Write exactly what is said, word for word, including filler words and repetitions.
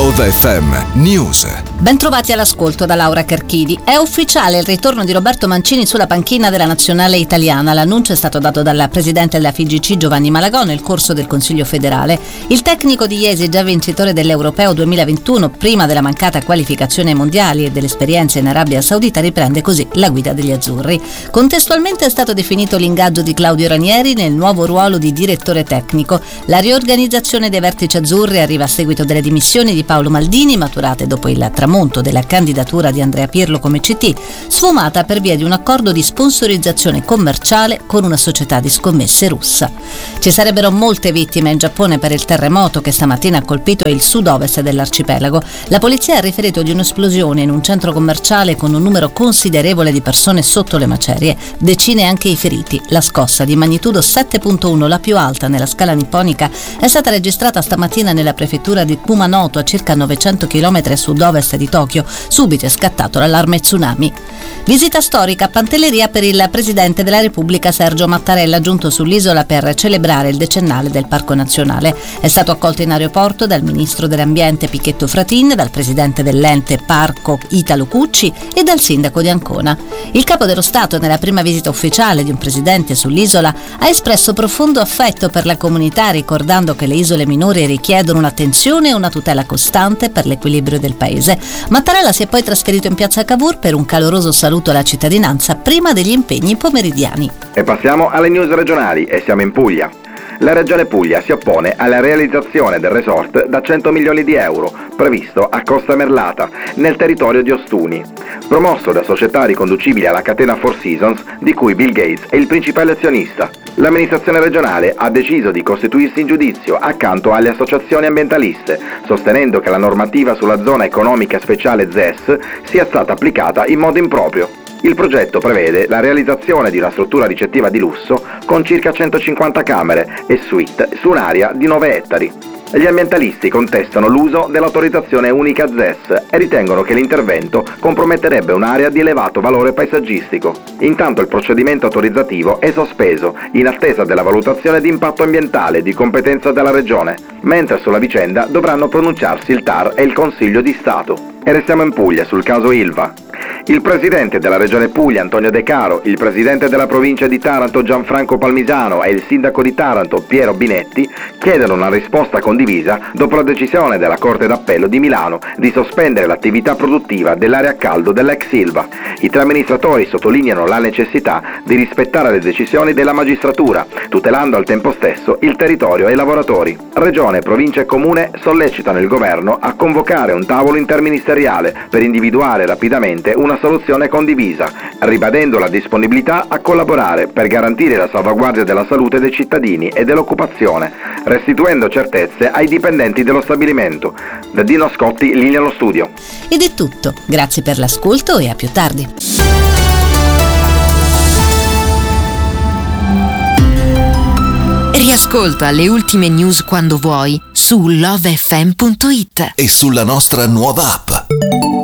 Love F M News. Bentrovati all'ascolto da Laura Carchidi. È ufficiale il ritorno di Roberto Mancini sulla panchina della nazionale italiana. L'annuncio è stato dato dal presidente della F I G C Giovanni Malagò nel corso del Consiglio federale. Il tecnico di Iesi, già vincitore dell'Europeo duemilaventuno, prima della mancata qualificazione ai mondiali e dell'esperienza in Arabia Saudita, riprende così la guida degli azzurri. Contestualmente è stato definito l'ingaggio di Claudio Ranieri nel nuovo ruolo di direttore tecnico. La riorganizzazione dei vertici azzurri arriva a seguito delle dimissioni di Paolo Maldini, maturate dopo il tramonto della candidatura di Andrea Pirlo come C T, sfumata per via di un accordo di sponsorizzazione commerciale con una società di scommesse russa. Ci sarebbero molte vittime in Giappone per il terremoto che stamattina ha colpito il sud-ovest dell'arcipelago. La polizia ha riferito di un'esplosione in un centro commerciale con un numero considerevole di persone sotto le macerie, decine anche i feriti. La scossa di magnitudo sette virgola uno, la più alta nella scala nipponica, è stata registrata stamattina nella prefettura di Kumanoto, a circa novecento chilometri a sud-ovest di Tokyo. Subito è scattato l'allarme tsunami. Visita storica a Pantelleria per il Presidente della Repubblica Sergio Mattarella, giunto sull'isola per celebrare il decennale del Parco Nazionale. È stato accolto in aeroporto dal Ministro dell'Ambiente Pichetto Fratin, dal Presidente dell'Ente Parco Italo Cucci e dal Sindaco di Ancona. Il Capo dello Stato, nella prima visita ufficiale di un Presidente sull'isola, ha espresso profondo affetto per la comunità, ricordando che le isole minori richiedono un'attenzione e una tutela costante per l'equilibrio del Paese. Mattarella si è poi trasferito in piazza Cavour per un caloroso saluto alla cittadinanza prima degli impegni pomeridiani. E passiamo alle news regionali e siamo in Puglia. La Regione Puglia si oppone alla realizzazione del resort da cento milioni di euro previsto a Costa Merlata, nel territorio di Ostuni, promosso da società riconducibili alla catena Four Seasons, di cui Bill Gates è il principale azionista. L'amministrazione regionale ha deciso di costituirsi in giudizio accanto alle associazioni ambientaliste, sostenendo che la normativa sulla zona economica speciale Z E S sia stata applicata in modo improprio. Il progetto prevede la realizzazione di una struttura ricettiva di lusso con circa centocinquanta camere e suite su un'area di nove ettari. Gli ambientalisti contestano l'uso dell'autorizzazione unica Z E S e ritengono che l'intervento comprometterebbe un'area di elevato valore paesaggistico. Intanto il procedimento autorizzativo è sospeso in attesa della valutazione di impatto ambientale di competenza della Regione, mentre sulla vicenda dovranno pronunciarsi il T A R e il Consiglio di Stato. E restiamo in Puglia sul caso Ilva. Il presidente della Regione Puglia Antonio De Caro, il presidente della provincia di Taranto Gianfranco Palmisano e il sindaco di Taranto Piero Binetti chiedono una risposta condivisa dopo la decisione della Corte d'Appello di Milano di sospendere l'attività produttiva dell'area a caldo dell'ex Ilva. I tre amministratori sottolineano la necessità di rispettare le decisioni della magistratura, tutelando al tempo stesso il territorio e i lavoratori. Regione, provincia e comune sollecitano il governo a convocare un tavolo interministeriale per individuare rapidamente una soluzione condivisa, ribadendo la disponibilità a collaborare per garantire la salvaguardia della salute dei cittadini e dell'occupazione, restituendo certezze ai dipendenti dello stabilimento. Da Dino Scotti, linea allo studio. Ed è tutto. Grazie per l'ascolto e a più tardi. Riascolta le ultime news quando vuoi su love f m punto it e sulla nostra nuova app.